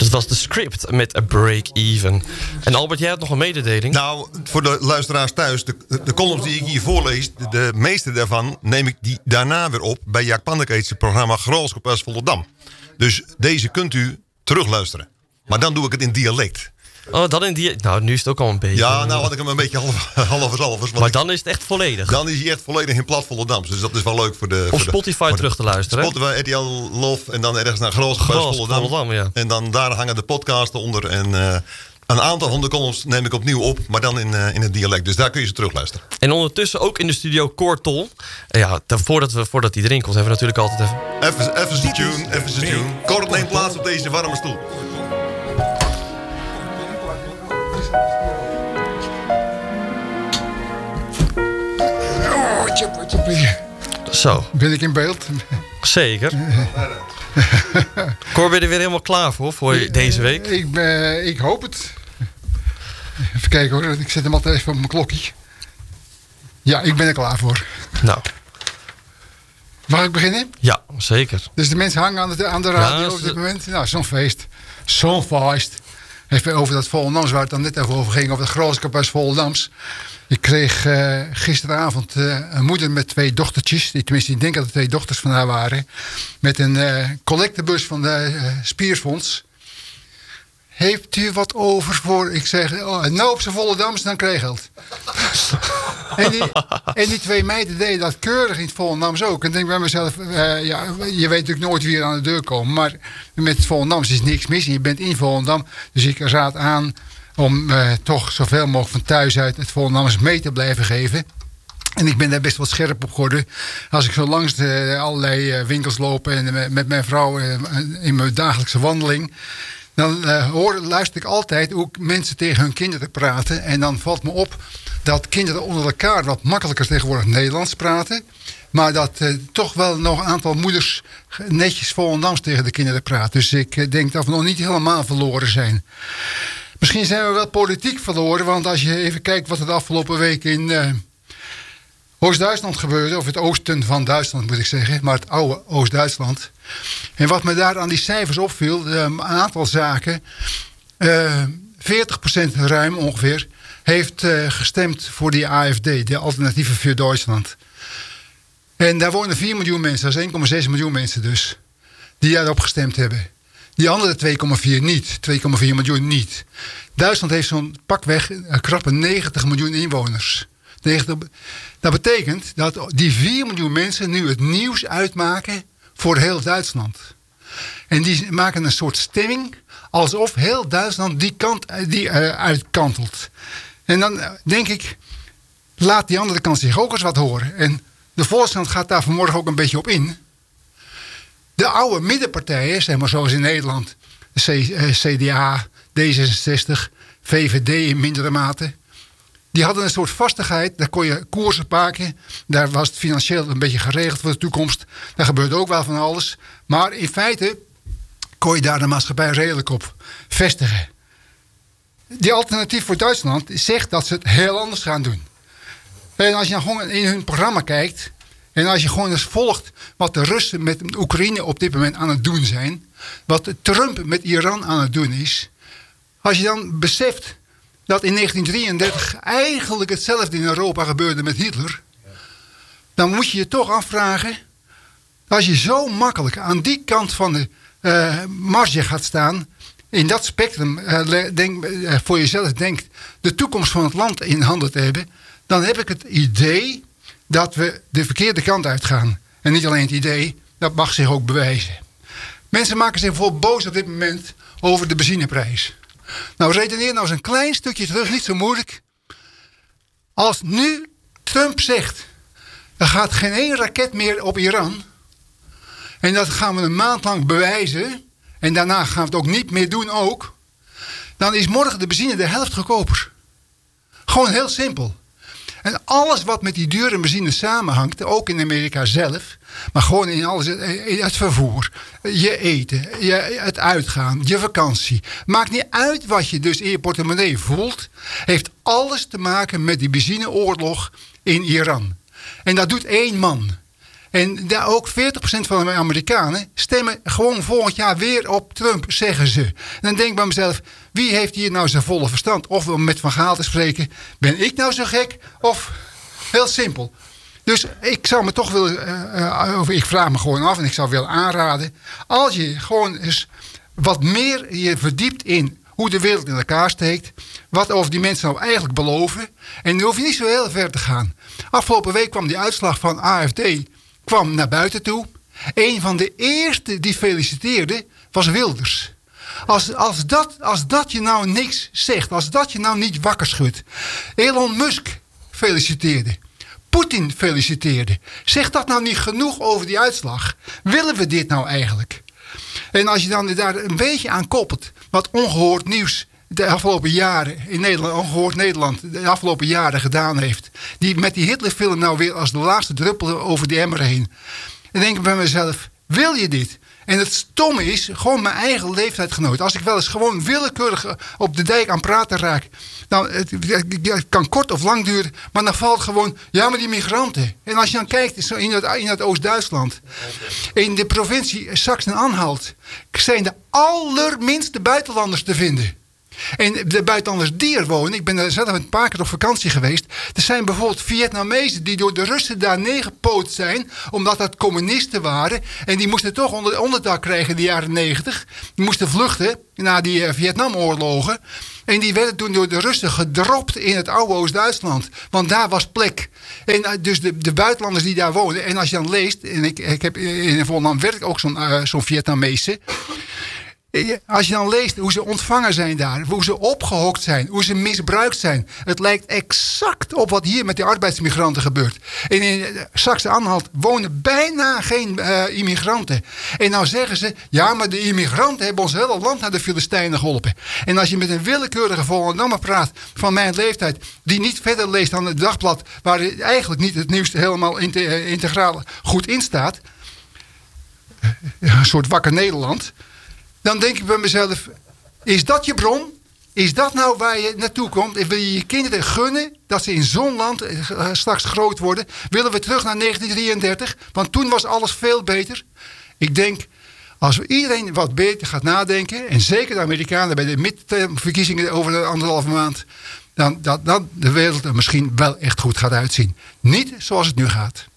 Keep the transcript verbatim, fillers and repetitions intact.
Dat was de Script met A Break Even. En Albert, jij had nog een mededeling? Nou, voor de luisteraars thuis, de, de columns die ik hier voorlees, de, de meeste daarvan neem ik die daarna weer op bij Jaak Pandekeets programma Grolskop als Volendam. Dus deze kunt u terugluisteren. Maar dan doe ik het in dialect. Oh, dan in die... Nou, nu is het ook al een beetje... Ja, nou had ik hem een beetje half, half half. Maar dan is het echt volledig. Dan is hij echt volledig in plat Volendams. Dus dat is wel leuk voor de... Op voor Spotify de, terug te luisteren. Spotify, R T L Love en dan ergens naar Grolskop als Volendam. Volendam, ja. En dan daar hangen de podcasten onder. En uh, een aantal van de columns neem ik opnieuw op. Maar dan in, uh, in het dialect. Dus daar kun je ze terugluisteren. En ondertussen ook in de studio Cor Tol. Ja, voordat, we, voordat hij erin komt, hebben we natuurlijk altijd even... Even, even zijn tune, even zijn tune. Cor neemt plaats op deze warme stoel. Zo. Ben ik in beeld? Zeker. Cor, ben je er weer helemaal klaar voor, voor deze week? Ik, ben, ik hoop het. Even kijken hoor, ik zet hem altijd even op mijn klokje. Ja, ik ben er klaar voor. Nou. Mag ik beginnen? Ja, zeker. Dus de mensen hangen aan de, aan de radio ja, op dit moment. Nou, zo'n feest. Zo'n feest. Even over dat Volendams, waar het dan net even over ging, over het Grolskop Volendams. Ik kreeg uh, gisteravond uh, een moeder met twee dochtertjes. Tenminste, ik denk dat het twee dochters van haar waren. Met een uh, collectebus van de uh, Spierfonds. Heeft u wat over voor... Ik zeg, oh, nou op z'n Volendams, dan krijg je geld. en, die, en die twee meiden deden dat keurig in het Volendams ook. En ik denk bij mezelf, uh, ja, je weet natuurlijk nooit wie er aan de deur komen. Maar met het Volendams is niks mis. En je bent in Volendam. Dus ik raad aan om uh, toch zoveel mogelijk van thuis uit het Volendams mee te blijven geven. En ik ben daar best wel scherp op geworden. Als ik zo langs de, allerlei uh, winkels loop en uh, met mijn vrouw uh, in mijn dagelijkse wandeling, dan uh, hoor, luister ik altijd hoe mensen tegen hun kinderen praten. En dan valt me op dat kinderen onder elkaar wat makkelijker tegenwoordig Nederlands praten. Maar dat uh, toch wel nog een aantal moeders netjes Volendams tegen de kinderen praten. Dus ik uh, denk dat we nog niet helemaal verloren zijn. Misschien zijn we wel politiek verloren. Want als je even kijkt wat er de afgelopen week in uh, Oost-Duitsland gebeurde. Of het oosten van Duitsland moet ik zeggen. Maar het oude Oost-Duitsland. En wat me daar aan die cijfers opviel. Uh, een aantal zaken. Uh, veertig procent ruim ongeveer. Heeft uh, gestemd voor die A F D. De Alternatieve voor Duitsland. En daar wonen vier miljoen mensen. Dat is één komma zes miljoen mensen dus. Die daarop gestemd hebben. Die andere twee komma vier niet. twee komma vier miljoen niet. Duitsland heeft zo'n pakweg een krappe negentig miljoen inwoners. negentig, dat betekent dat die vier miljoen mensen nu het nieuws uitmaken voor heel Duitsland. En die maken een soort stemming alsof heel Duitsland die kant die, uh, uitkantelt. En dan denk ik, laat die andere kant zich ook eens wat horen. En de Volkskrant gaat daar vanmorgen ook een beetje op in. De oude middenpartijen, zeg maar zoals in Nederland, C, uh, C D A, D zesenzestig, V V D in mindere mate, die hadden een soort vastigheid. Daar kon je koersen pakken. Daar was het financieel een beetje geregeld voor de toekomst. Daar gebeurde ook wel van alles. Maar in feite kon je daar de maatschappij redelijk op vestigen. Die Alternatief voor Duitsland zegt dat ze het heel anders gaan doen. En als je dan gewoon in hun programma kijkt, en als je gewoon eens volgt wat de Russen met Oekraïne op dit moment aan het doen zijn, wat Trump met Iran aan het doen is, als je dan beseft dat in negentien drieëndertig eigenlijk hetzelfde in Europa gebeurde met Hitler, dan moet je je toch afvragen, als je zo makkelijk aan die kant van de uh, marge gaat staan, in dat spectrum uh, denk, uh, voor jezelf denkt de toekomst van het land in handen te hebben, dan heb ik het idee dat we de verkeerde kant uitgaan. En niet alleen het idee, dat mag zich ook bewijzen. Mensen maken zich bijvoorbeeld boos op dit moment over de benzineprijs. Nou, redeneer nou eens een klein stukje terug, niet zo moeilijk. Als nu Trump zegt, er gaat geen één raket meer op Iran, en dat gaan we een maand lang bewijzen, en daarna gaan we het ook niet meer doen ook, dan is morgen de benzine de helft goedkoper. Gewoon heel simpel. En alles wat met die dure benzine samenhangt, ook in Amerika zelf, maar gewoon in alles, het vervoer, je eten, je, het uitgaan, je vakantie. Maakt niet uit wat je dus in je portemonnee voelt, heeft alles te maken met die benzineoorlog in Iran. En dat doet één man. En daar ook veertig procent van de Amerikanen stemmen gewoon volgend jaar weer op Trump, zeggen ze. En dan denk ik bij mezelf, wie heeft hier nou zijn volle verstand? Of om met Van Gaal te spreken, ben ik nou zo gek? Of heel simpel. Dus ik zou me toch willen, uh, uh, ik vraag me gewoon af en ik zou willen aanraden, als je gewoon eens wat meer je verdiept in hoe de wereld in elkaar steekt, wat over die mensen nou eigenlijk beloven, en dan hoef je niet zo heel ver te gaan. Afgelopen week kwam die uitslag van A F D kwam naar buiten toe. Een van de eerste die feliciteerde was Wilders. Als, als, dat, als dat je nou niks zegt, als dat je nou niet wakker schudt. Elon Musk feliciteerde. Poetin feliciteerde. Zegt dat nou niet genoeg over die uitslag? Willen we dit nou eigenlijk? En als je dan daar een beetje aan koppelt, wat ongehoord nieuws de afgelopen jaren in Nederland, ongehoord Nederland, de afgelopen jaren gedaan heeft. Die met die Hitlerfilm nou weer als de laatste druppel over die emmer heen. Dan denk ik bij mezelf, wil je dit? En het stomme is, gewoon mijn eigen leeftijdgenoot. Als ik wel eens gewoon willekeurig op de dijk aan praten raak, dan het, het kan kort of lang duren, maar dan valt gewoon, ja, maar die migranten. En als je dan kijkt in het, in het Oost-Duitsland, in de provincie Sachsen-Anhalt, zijn de allerminste buitenlanders te vinden. En de buitenlanders die er wonen, ik ben er zelf een paar keer op vakantie geweest. Er zijn bijvoorbeeld Vietnamezen die door de Russen daar neergepoot zijn, omdat dat communisten waren. En die moesten toch onder, onderdak krijgen in de jaren negentig. Die moesten vluchten na die uh, Vietnamoorlogen. En die werden toen door de Russen gedropt in het oude Oost-Duitsland. Want daar was plek. En uh, dus de, de buitenlanders die daar wonen. En als je dan leest, en ik, ik heb in Volendam werk ook zo'n uh, zo'n Vietnamese. Als je dan leest hoe ze ontvangen zijn daar, hoe ze opgehokt zijn, hoe ze misbruikt zijn. Het lijkt exact op wat hier met de arbeidsmigranten gebeurt. En in Sachsen-Anhalt wonen bijna geen uh, immigranten. En nou zeggen ze, ja, maar de immigranten hebben ons hele land naar de Filistijnen geholpen. En als je met een willekeurige Volendammer praat van mijn leeftijd, die niet verder leest dan het dagblad, waar eigenlijk niet het nieuws helemaal integraal goed in staat, een soort wakker Nederland, dan denk ik bij mezelf, is dat je bron? Is dat nou waar je naartoe komt? En wil je je kinderen gunnen dat ze in zo'n land uh, straks groot worden? Willen we terug naar negentien drieëndertig? Want toen was alles veel beter. Ik denk, als iedereen wat beter gaat nadenken, en zeker de Amerikanen bij de midtermverkiezingen over de anderhalve maand, dan dat dan de wereld er misschien wel echt goed gaat uitzien. Niet zoals het nu gaat.